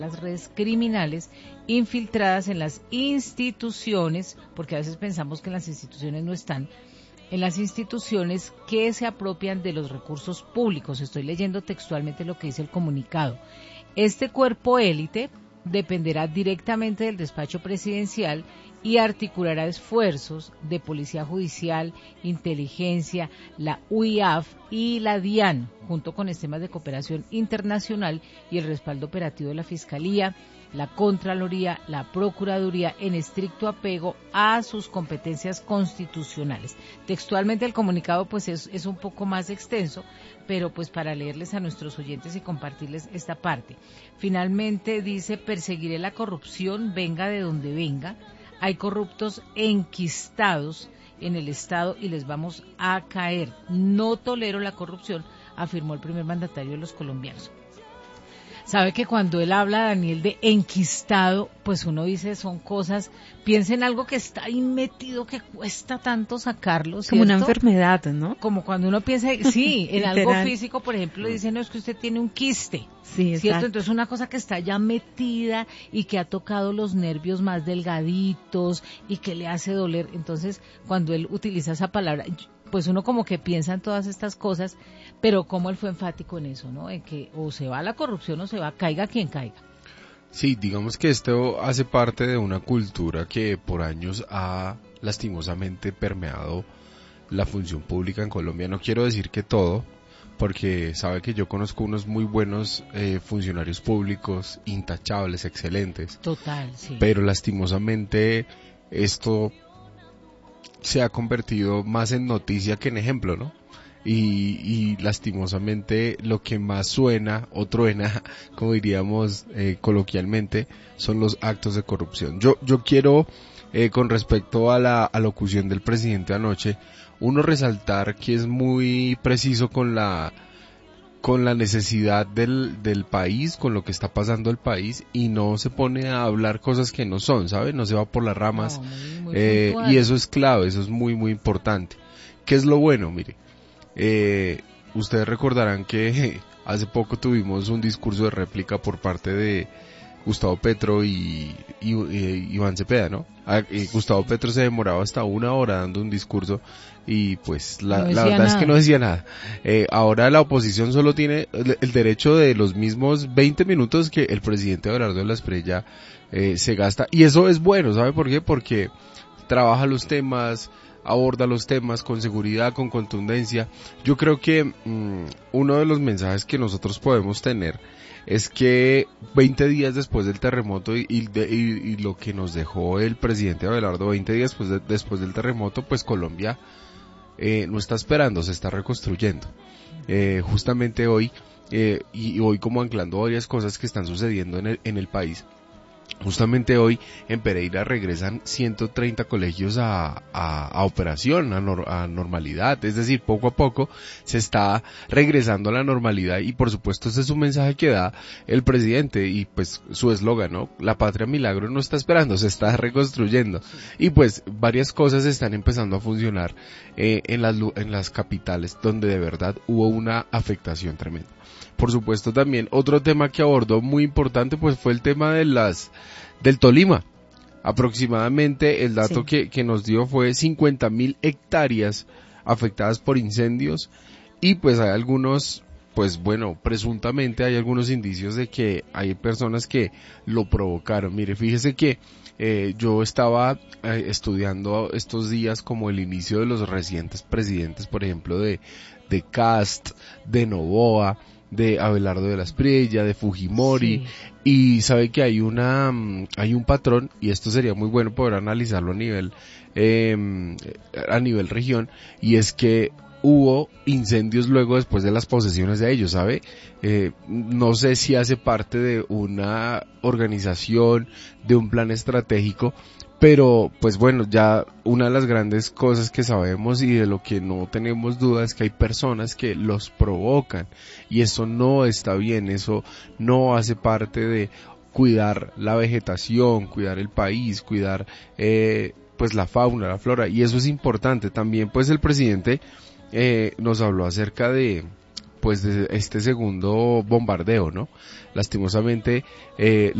las redes criminales infiltradas en las instituciones, porque a veces pensamos que en las instituciones no están, en las instituciones que se apropian de los recursos públicos. Estoy leyendo textualmente lo que dice el comunicado. Este cuerpo élite dependerá directamente del despacho presidencial y articulará esfuerzos de policía judicial, inteligencia, la UIAF y la DIAN, junto con esquemas de cooperación internacional y el respaldo operativo de la Fiscalía, la Contraloría, la Procuraduría, en estricto apego a sus competencias constitucionales. Textualmente el comunicado pues es un poco más extenso, pero pues para leerles a nuestros oyentes y compartirles esta parte. Finalmente dice: perseguiré la corrupción, venga de donde venga. Hay corruptos enquistados en el Estado y les vamos a caer. No tolero la corrupción, afirmó el primer mandatario de los colombianos. Sabe que cuando él habla, Daniel, de enquistado, pues uno dice son cosas, piensa en algo que está ahí metido, que cuesta tanto sacarlo, ¿cierto? Como una enfermedad, ¿no? Como cuando uno piensa, sí, en algo físico, por ejemplo, le dicen, no, es que usted tiene un quiste, sí, ¿cierto? Exacto. Entonces una cosa que está ya metida y que ha tocado los nervios más delgaditos y que le hace doler. Entonces, cuando él utiliza esa palabra, pues uno como que piensa en todas estas cosas, pero como él fue enfático en eso, ¿no? En que o se va la corrupción o se va, caiga quien caiga. Sí, digamos que esto hace parte de una cultura que por años ha lastimosamente permeado la función pública en Colombia. No quiero decir que todo, porque sabe que yo conozco unos muy buenos funcionarios públicos, intachables, excelentes. Total, sí. Pero lastimosamente esto se ha convertido más en noticia que en ejemplo, ¿no? Y lastimosamente lo que más suena o truena, como diríamos coloquialmente, son los actos de corrupción. Yo quiero, con respecto a la alocución del presidente anoche, uno resaltar que es muy preciso con la necesidad del país, con lo que está pasando el país, y no se pone a hablar cosas que no son, ¿sabe? No se va por las ramas, muy y eso es clave, eso es muy, muy importante. ¿Qué es lo bueno? Mire, ustedes recordarán que hace poco tuvimos un discurso de réplica por parte de Gustavo Petro y Iván Cepeda, ¿no? Gustavo Petro se demoraba hasta 1 hora dando un discurso y pues la verdad es que no decía nada. Ahora la oposición solo tiene el derecho de los mismos 20 minutos que el presidente Abelardo de la Espriella se gasta, y eso es bueno, ¿sabe por qué? Porque trabaja los temas, aborda los temas con seguridad, con contundencia. Yo creo que uno de los mensajes que nosotros podemos tener es que 20 días después del terremoto y lo que nos dejó el presidente Abelardo, 20 días después del terremoto, pues Colombia no está esperando, se está reconstruyendo. Justamente hoy, y hoy como anclando varias cosas que están sucediendo en el país. Justamente hoy en Pereira regresan 130 colegios a operación, a normalidad, es decir, poco a poco se está regresando a la normalidad, y por supuesto este es un mensaje que da el presidente y pues su eslogan, ¿no? La patria milagro no está esperando, se está reconstruyendo, y pues varias cosas están empezando a funcionar en las capitales donde de verdad hubo una afectación tremenda. Por supuesto también otro tema que abordó muy importante pues fue el tema del Tolima. Aproximadamente el dato que nos dio fue 50,000 hectáreas afectadas por incendios, y pues hay algunos, pues bueno, presuntamente hay algunos indicios de que hay personas que lo provocaron. Mire, fíjese que yo estaba estudiando estos días como el inicio de los recientes presidentes, por ejemplo de Cast, de Noboa, de Abelardo de la Espriella, de Fujimori, y sabe que hay un patrón, y esto sería muy bueno poder analizarlo a nivel región, y es que hubo incendios luego después de las posesiones de ellos, ¿sabe? No sé si hace parte de una organización, de un plan estratégico, pero pues bueno, ya una de las grandes cosas que sabemos y de lo que no tenemos duda es que hay personas que los provocan, y eso no está bien, eso no hace parte de cuidar la vegetación, cuidar el país, cuidar pues la fauna, la flora, y eso es importante. También pues el presidente nos habló acerca de pues de este segundo bombardeo, ¿no? Lastimosamente